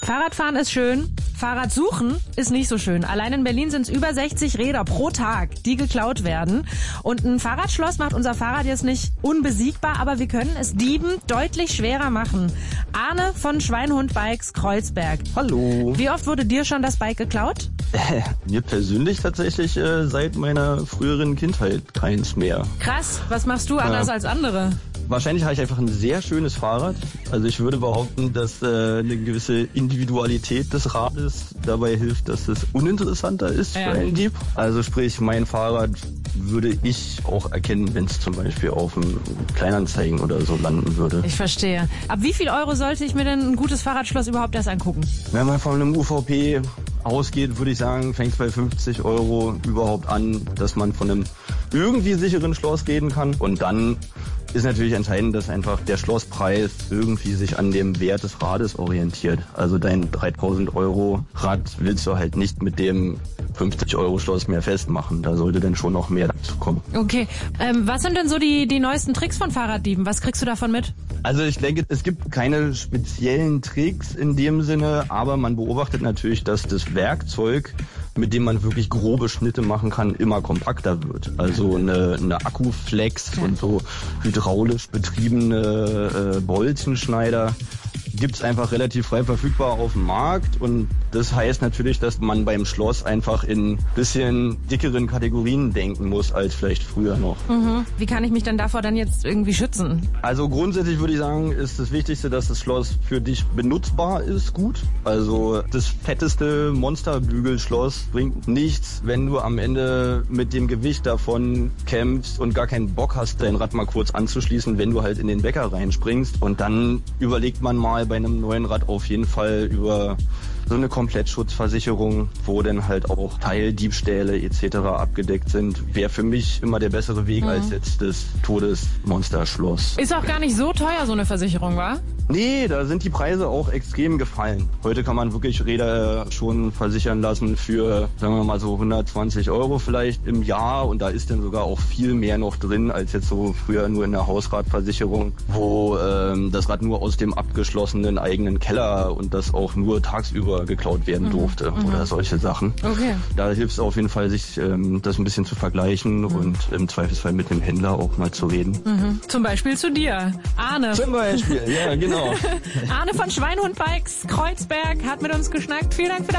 Fahrradfahren ist schön, Fahrrad suchen ist nicht so schön. Allein in Berlin sind es über 60 Räder pro Tag, die geklaut werden. Und ein Fahrradschloss macht unser Fahrrad jetzt nicht unbesiegbar, aber wir können es Dieben deutlich schwerer machen. Arne von Schweinhund Bikes Kreuzberg. Hallo. Wie oft wurde dir schon das Bike geklaut? Mir persönlich tatsächlich seit meiner früheren Kindheit keins mehr. Krass, was machst du anders als andere? Wahrscheinlich habe ich einfach ein sehr schönes Fahrrad. Also ich würde behaupten, dass eine gewisse Individualität des Rades dabei hilft, dass es uninteressanter ist für einen Dieb. Also sprich, mein Fahrrad würde ich auch erkennen, wenn es zum Beispiel auf einem Kleinanzeigen oder so landen würde. Ich verstehe. Ab wie viel Euro sollte ich mir denn ein gutes Fahrradschloss überhaupt erst angucken? Wenn man von einem UVP ausgeht, würde ich sagen, fängt es bei 50 Euro überhaupt an, dass man von einem irgendwie sicheren Schloss reden kann. Und dann ist natürlich entscheidend, dass einfach der Schlosspreis irgendwie sich an dem Wert des Rades orientiert. Also dein 3000 Euro Rad willst du halt nicht mit dem 50 Euro Schloss mehr festmachen. Da sollte dann schon noch mehr dazu kommen. Okay. Was sind denn so die neuesten Tricks von Fahrraddieben? Was kriegst du davon mit? Also ich denke, es gibt keine speziellen Tricks in dem Sinne, aber man beobachtet natürlich, dass das Werkzeug, mit dem man wirklich grobe Schnitte machen kann, immer kompakter wird. Also eine Akkuflex und so hydraulisch betriebene Bolzenschneider gibt's einfach relativ frei verfügbar auf dem Markt, und das heißt natürlich, dass man beim Schloss einfach in bisschen dickeren Kategorien denken muss als vielleicht früher noch. Mhm. Wie kann ich mich denn davor dann jetzt irgendwie schützen? Also grundsätzlich würde ich sagen, ist das Wichtigste, dass das Schloss für dich benutzbar ist, gut. Also das fetteste Monsterbügelschloss bringt nichts, wenn du am Ende mit dem Gewicht davon kämpfst und gar keinen Bock hast, dein Rad mal kurz anzuschließen, wenn du halt in den Wecker reinspringst. Und dann überlegt man mal bei einem neuen Rad auf jeden Fall über so eine Komplettschutzversicherung, wo dann halt auch Teildiebstähle etc. abgedeckt sind, wäre für mich immer der bessere Weg als jetzt das Todesmonsterschloss. Ist auch gar nicht so teuer, so eine Versicherung, wa? Nee, da sind die Preise auch extrem gefallen. Heute kann man wirklich Räder schon versichern lassen für, sagen wir mal so 120 Euro vielleicht im Jahr, und da ist dann sogar auch viel mehr noch drin als jetzt so früher nur in der Hausratversicherung, wo das Rad nur aus dem abgeschlossenen eigenen Keller und das auch nur tagsüber geklaut werden durfte oder solche Sachen. Okay. Da hilft es auf jeden Fall, sich das ein bisschen zu vergleichen und im Zweifelsfall mit dem Händler auch mal zu reden. Zum Beispiel zu dir, Arne. Zum Beispiel, ja genau. Arne von Schweinhund Bikes Kreuzberg hat mit uns geschnackt. Vielen Dank für